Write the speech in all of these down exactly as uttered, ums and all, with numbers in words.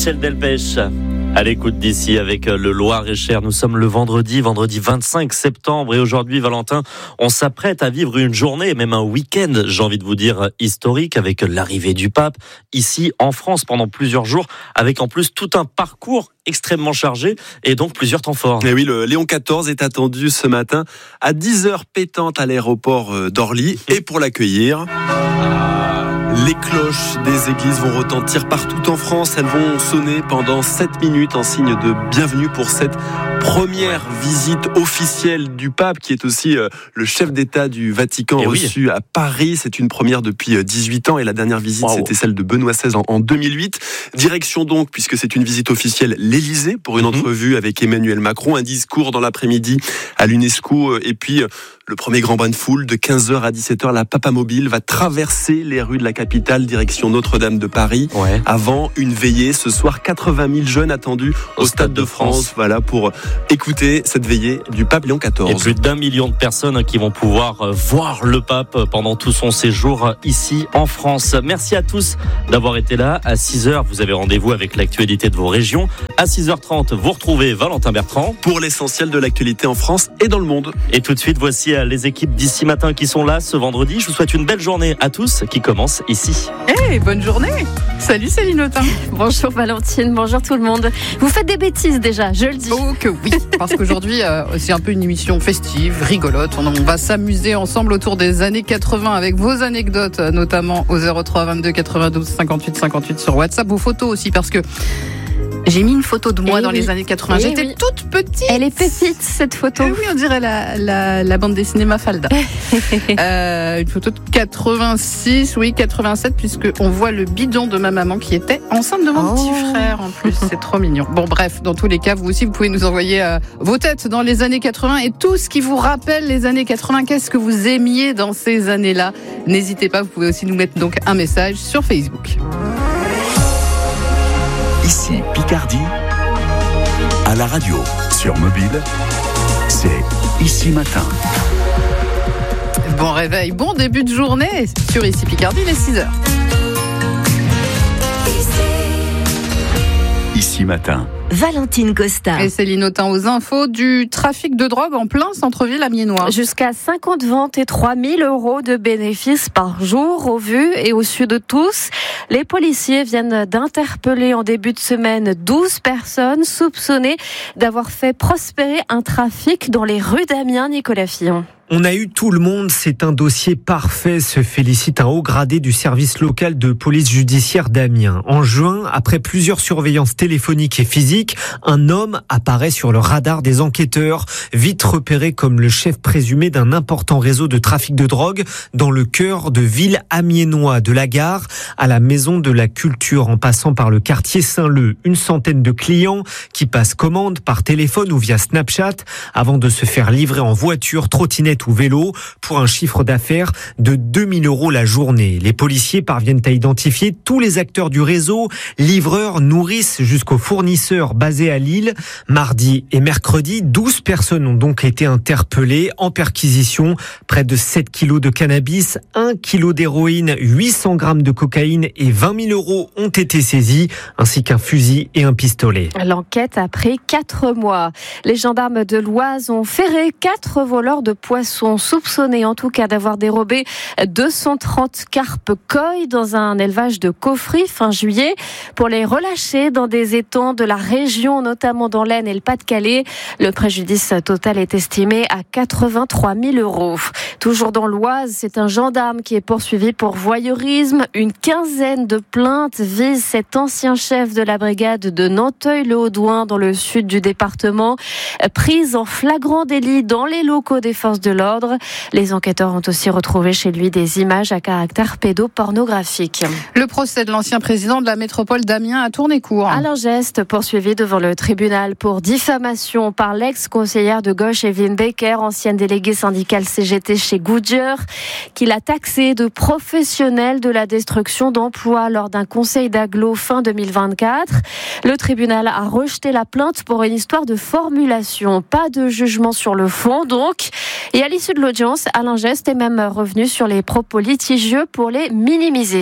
Michel Delpech. À l'écoute d'ici avec le Loir-et-Cher. Nous sommes le vendredi, vendredi vingt-cinq septembre et aujourd'hui, Valentin, on s'apprête à vivre une journée et même un week-end, j'ai envie de vous dire, historique avec l'arrivée du pape ici en France pendant plusieurs jours avec en plus tout un parcours extrêmement chargé et donc plusieurs temps forts. Et oui, le Léon quatorze est attendu ce matin à dix heures pétantes à l'aéroport d'Orly et pour l'accueillir, les cloches des églises vont retentir partout en France. Elles vont sonner pendant sept minutes en signe de bienvenue pour cette première visite officielle du pape, qui est aussi euh, le chef d'État du Vatican, et reçu oui. à Paris. C'est une première depuis dix-huit ans et la dernière visite, wow. c'était celle de Benoît seize en, en deux mille huit. Direction donc, puisque c'est une visite officielle, l'Élysée pour une mm-hmm. entrevue avec Emmanuel Macron, un discours dans l'après-midi à l'UNESCO et puis euh, le premier grand bain de foule de quinze heures à dix-sept heures. La papamobile va traverser les rues de la capitale, direction Notre-Dame de Paris, ouais. avant une veillée. Ce soir, quatre-vingt mille jeunes attendus au, au Stade de France, France. Voilà, pour écouter cette veillée du pape Léon quatorze. Et plus d'un million de personnes qui vont pouvoir voir le pape pendant tout son séjour ici en France. Merci à tous d'avoir été là. À six heures, vous avez rendez-vous avec l'actualité de vos régions. À six heures trente, vous retrouvez Valentin Bertrand pour l'essentiel de l'actualité en France et dans le monde. Et tout de suite, voici les équipes d'ici matin qui sont là ce vendredi. Je vous souhaite une belle journée à tous qui commence ici. Hey, bonne journée. Salut Céline Autain. Bonjour Valentine, bonjour tout le monde. Vous faites des bêtises déjà, je le dis. Oh que oui, parce qu'aujourd'hui euh, c'est un peu une émission festive, rigolote. On, on va s'amuser ensemble autour des années quatre-vingts avec vos anecdotes, notamment au zéro trois vingt-deux quatre-vingt-douze cinquante-huit cinquante-huit sur WhatsApp. Vos photos aussi, parce que j'ai mis une photo de moi et dans oui. les années quatre-vingts. Et J'étais oui. toute petite. Elle est pépite, cette photo. Et oui, on dirait la, la, la bande dessinée Mafalda. euh, une photo de quatre-vingt-six, oui, quatre-vingt-sept, puisqu'on voit le bidon de ma maman qui était enceinte de mon oh. petit frère en plus. C'est trop mignon. Bon, bref, dans tous les cas, vous aussi, vous pouvez nous envoyer euh, vos têtes dans les années quatre-vingts et tout ce qui vous rappelle les années quatre-vingts. Qu'est-ce que vous aimiez dans ces années-là? N'hésitez pas, vous pouvez aussi nous mettre donc un message sur Facebook. Ici Picardie, à la radio, sur mobile, c'est Ici Matin. Bon réveil, bon début de journée sur Ici Picardie, les six heures. Ici Matin. Valentine Costa. Et Céline Autain aux infos du trafic de drogue en plein centre-ville amiénois. Jusqu'à cinquante ventes et trois mille euros de bénéfices par jour au vu et au su de tous. Les policiers viennent d'interpeller en début de semaine douze personnes soupçonnées d'avoir fait prospérer un trafic dans les rues d'Amiens. Nicolas Fillon. On a eu tout le monde, c'est un dossier parfait, se félicite un haut gradé du service local de police judiciaire d'Amiens. En juin, après plusieurs surveillances téléphoniques et physiques, un homme apparaît sur le radar des enquêteurs, vite repéré comme le chef présumé d'un important réseau de trafic de drogue dans le cœur de ville amiénois, de la gare à la maison de la culture en passant par le quartier Saint-Leu. Une centaine de clients qui passent commande par téléphone ou via Snapchat avant de se faire livrer en voiture, trottinette ou vélo pour un chiffre d'affaires de deux mille euros la journée. Les policiers parviennent à identifier tous les acteurs du réseau, livreurs, nourrices jusqu'aux fournisseurs basés à Lille. Mardi et mercredi, douze personnes ont donc été interpellées en perquisition. Près de sept kilos de cannabis, un kilo d'héroïne, huit cents grammes de cocaïne et vingt mille euros ont été saisis, ainsi qu'un fusil et un pistolet. L'enquête a pris quatre mois. Les gendarmes de l'Oise ont ferré quatre voleurs de poissons sont soupçonnés en tout cas d'avoir dérobé deux cent trente carpes koi dans un élevage de Caufry fin juillet pour les relâcher dans des étangs de la région, notamment dans l'Aisne et le Pas-de-Calais. Le préjudice total est estimé à quatre-vingt-trois mille euros. Toujours dans l'Oise, c'est un gendarme qui est poursuivi pour voyeurisme. Une quinzaine de plaintes visent cet ancien chef de la brigade de Nanteuil-le-Haudouin dans le sud du département, prise en flagrant délit dans les locaux des forces de l'ordre. Les enquêteurs ont aussi retrouvé chez lui des images à caractère pédopornographique. Le procès de l'ancien président de la métropole d'Amiens a tourné court. Alain Geste, poursuivi devant le tribunal pour diffamation par l'ex-conseillère de gauche Evelyne Becker, ancienne déléguée syndicale C G T chez Goodyear, qu'il a taxé de professionnel de la destruction d'emplois lors d'un conseil d'agglo fin deux mille vingt-quatre. Le tribunal a rejeté la plainte pour une histoire de formulation. Pas de jugement sur le fond donc. Et à l'issue de l'audience, Alain Geste est même revenu sur les propos litigieux pour les minimiser.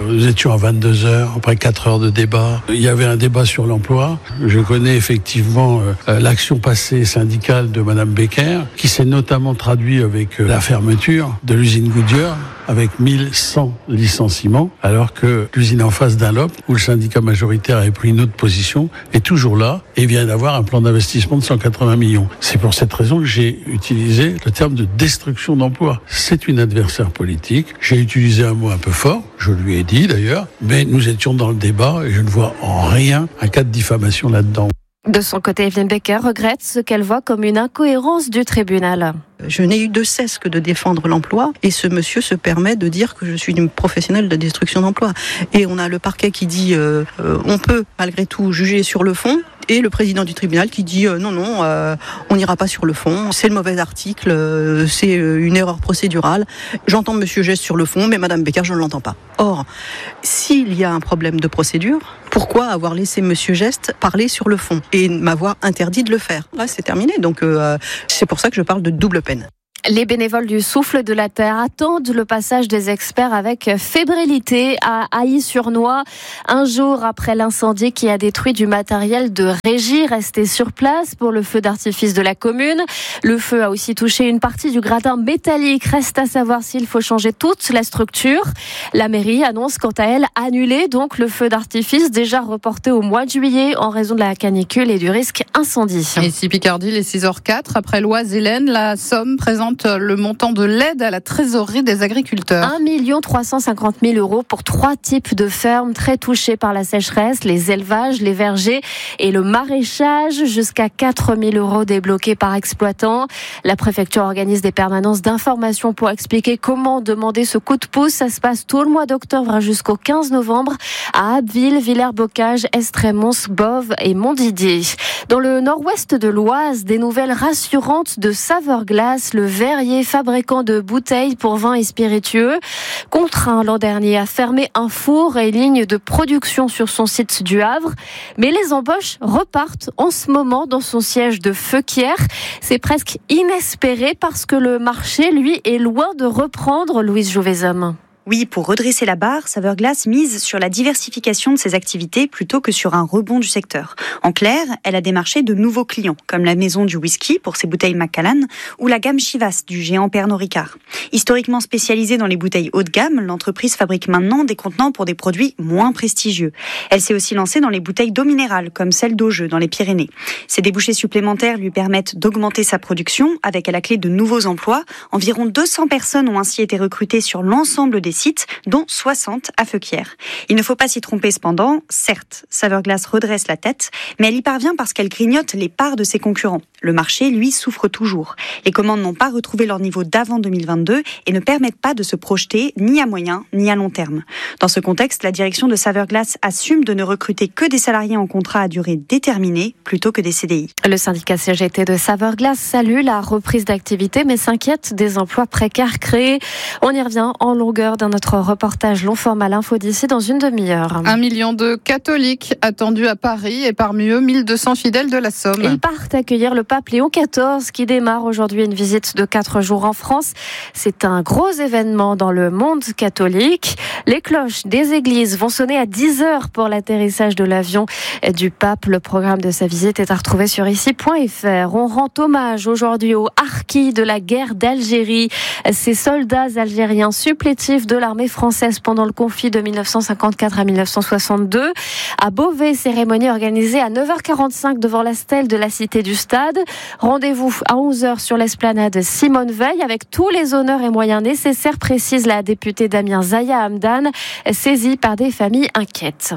Nous étions à vingt-deux heures, après quatre heures de débat. Il y avait un débat sur l'emploi. Je connais effectivement euh, l'action passée syndicale de Madame Becker, qui s'est notamment traduit avec euh, la fermeture de l'usine Goodyear, avec mille cent licenciements, alors que l'usine en face Dunlop, où le syndicat majoritaire avait pris une autre position, est toujours là et vient d'avoir un plan d'investissement de cent quatre-vingts millions. C'est pour cette raison que j'ai utilisé le terme de destruction d'emplois. C'est une adversaire politique. J'ai utilisé un mot un peu fort, je lui ai dit d'ailleurs, mais nous étions dans le débat et je ne vois en rien un cas de diffamation là-dedans. De son côté, Evelyne Becker regrette ce qu'elle voit comme une incohérence du tribunal. Je n'ai eu de cesse que de défendre l'emploi et ce monsieur se permet de dire que je suis une professionnelle de destruction d'emploi. Et on a le parquet qui dit euh, euh, on peut malgré tout juger sur le fond et le président du tribunal qui dit euh, non, non, euh, on n'ira pas sur le fond, c'est le mauvais article, euh, c'est une erreur procédurale. J'entends monsieur Geste sur le fond, mais madame Becker, je ne l'entends pas. Or, s'il y a un problème de procédure, pourquoi avoir laissé monsieur Geste parler sur le fond et m'avoir interdit de le faire? Là, c'est terminé, donc euh, c'est pour ça que je parle de double peine. Les bénévoles du Souffle de la Terre attendent le passage des experts avec fébrilité à Ailly-sur-Noix. Un jour après l'incendie qui a détruit du matériel de régie resté sur place pour le feu d'artifice de la commune. Le feu a aussi touché une partie du gradin métallique. Reste à savoir s'il faut changer toute la structure. La mairie annonce quant à elle annuler donc le feu d'artifice déjà reporté au mois de juillet en raison de la canicule et du risque incendie. Ici Picardie, les six heures quatre. Après l'Oise, Hélène, la Somme présente le montant de l'aide à la trésorerie des agriculteurs. un million trois cent cinquante mille euros pour trois types de fermes très touchées par la sécheresse, les élevages, les vergers et le maraîchage. Jusqu'à quatre mille euros débloqués par exploitant. La préfecture organise des permanences d'information pour expliquer comment demander ce coup de pouce. Ça se passe tout le mois d'octobre jusqu'au quinze novembre à Abbeville, Villers-Bocage, Estrémons, Boves et Montdidier. Dans le nord-ouest de l'Oise, des nouvelles rassurantes de Saveur Glace, le verrier fabricant de bouteilles pour vin et spiritueux, contraint l'an dernier à fermer un four et ligne de production sur son site du Havre. Mais les embauches repartent en ce moment dans son siège de Feuquières. C'est presque inespéré parce que le marché, lui, est loin de reprendre, Louise Jouvezhomme. Oui, pour redresser la barre, Saveur Glace mise sur la diversification de ses activités plutôt que sur un rebond du secteur. En clair, elle a démarché de nouveaux clients, comme la maison du whisky pour ses bouteilles Macallan ou la gamme Chivas du géant Pernod Ricard. Historiquement spécialisée dans les bouteilles haut de gamme, l'entreprise fabrique maintenant des contenants pour des produits moins prestigieux. Elle s'est aussi lancée dans les bouteilles d'eau minérale, comme celle d'Augeux dans les Pyrénées. Ces débouchés supplémentaires lui permettent d'augmenter sa production, avec à la clé de nouveaux emplois. Environ deux cents personnes ont ainsi été recrutées sur l'ensemble des sites, dont soixante à Feuquières. Il ne faut pas s'y tromper cependant. Certes, Saveur Glace redresse la tête, mais elle y parvient parce qu'elle grignote les parts de ses concurrents. Le marché, lui, souffre toujours. Les commandes n'ont pas retrouvé leur niveau d'avant deux mille vingt-deux et ne permettent pas de se projeter ni à moyen ni à long terme. Dans ce contexte, la direction de Saveur Glace assume de ne recruter que des salariés en contrat à durée déterminée plutôt que des C D I. Le syndicat C G T de Saveur Glace salue la reprise d'activité mais s'inquiète des emplois précaires créés. On y revient en longueur dans notre reportage long format l'info d'ici dans une demi-heure. Un million de catholiques attendus à Paris et parmi eux mille deux cents fidèles de la Somme. Ils partent accueillir le pape Léon quatorze qui démarre aujourd'hui une visite de quatre jours en France. C'est un gros événement dans le monde catholique. Les cloches des églises vont sonner à dix heures pour l'atterrissage de l'avion du pape. Le programme de sa visite est à retrouver sur ici point f r. On rend hommage aujourd'hui aux harkis de la guerre d'Algérie. Ces soldats algériens supplétifs de l'armée française pendant le conflit de mille neuf cent cinquante-quatre à mille neuf cent soixante-deux. À Beauvais, cérémonie organisée à neuf heures quarante-cinq devant la stèle de la Cité du Stade. Rendez-vous à onze heures sur l'esplanade Simone Veil avec tous les honneurs et moyens nécessaires, précise la députée Damien Zaya Hamdan, saisie par des familles inquiètes.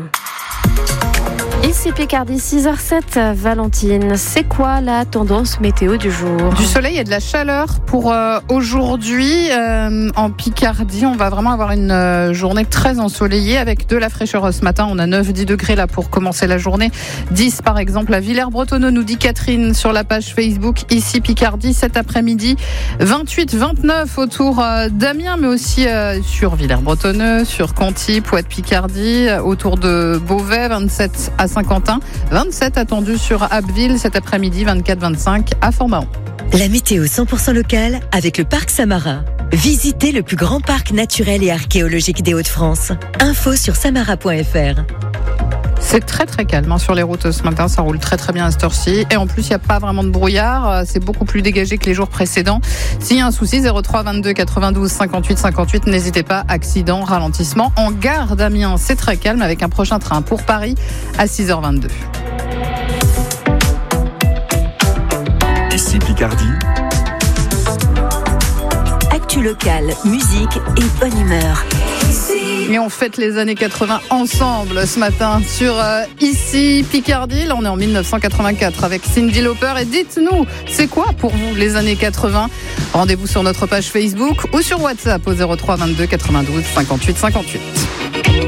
Ici Picardie, six heures sept, Valentine, c'est quoi la tendance météo du jour? Du soleil et de la chaleur pour euh, aujourd'hui. Euh, en Picardie, on va vraiment avoir une euh, journée très ensoleillée avec de la fraîcheur ce matin. On a neuf à dix degrés là pour commencer la journée. dix par exemple à Villers-Bretonneux, nous dit Catherine sur la page Facebook. Ici Picardie, cet après-midi, vingt-huit vingt-neuf autour euh, d'Amiens, mais aussi euh, sur Villers-Bretonneux, sur Conty, Poète-Picardie, euh, autour de Beauvais, vingt-sept à Saint-Quentin, vingt-sept attendus sur Abbeville cet après-midi, vingt-quatre vingt-cinq à Fort-Mahon. La météo cent pour cent locale avec le Parc Samarin. Visitez le plus grand parc naturel et archéologique des Hauts-de-France. Info sur samara point f r. C'est très très calme hein, sur les routes ce matin, ça roule très très bien à cette heure-ci. Et en plus, il n'y a pas vraiment de brouillard, c'est beaucoup plus dégagé que les jours précédents. S'il y a un souci, zéro trois vingt-deux quatre-vingt-douze cinquante-huit cinquante-huit, n'hésitez pas, accident, ralentissement. En gare d'Amiens, c'est très calme avec un prochain train pour Paris à six heures vingt-deux. Ici Picardie. Actu locale, musique et bonne humeur. Et on fête les années quatre-vingts ensemble ce matin sur euh, Ici Picardie. Là, on est en dix-neuf cent quatre-vingt-quatre avec Cyndi Lauper. Et dites-nous, c'est quoi pour vous les années quatre-vingts ? Rendez-vous sur notre page Facebook ou sur WhatsApp au zéro trois vingt-deux quatre-vingt-douze cinquante-huit cinquante-huit.